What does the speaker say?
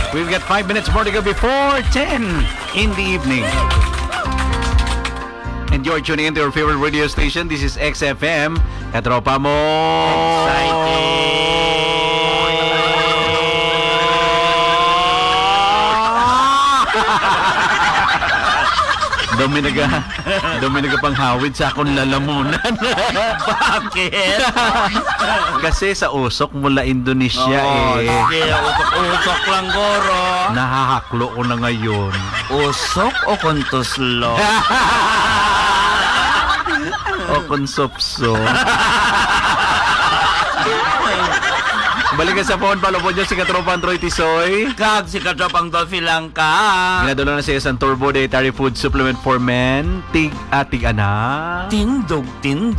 We've got 5 minutes more to go before 10 in the evening. And you're tuning into your favorite radio station. This is XFM. Katropa mo! Dumi nagapang-hawid sa akong lalamunan. Bakit? Kasi sa usok mula Indonesia Sige, usok lang, Goro. Nahahaklo ko na ngayon. Usok o kontuslo? O konsopso. Balik ka sa phone, palupod nyo si Katropa Android Tisoy. Kag si Katropang Dolphy lang ka. Ginadala na siya sa Turbo Dietary Food Supplement for Men. Tig-ana. Tindog.